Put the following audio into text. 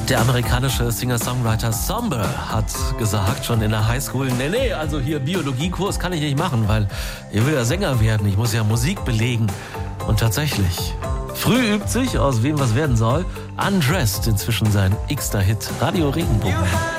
Der amerikanische Singer-Songwriter Somber hat gesagt, schon in der Highschool, nee, also hier Biologiekurs kann ich nicht machen, weil ich will ja Sänger werden, ich muss ja Musik belegen. Und tatsächlich, früh übt sich, aus wem was werden soll, Undressed, inzwischen sein x-ter Hit, Radio Regenbogen.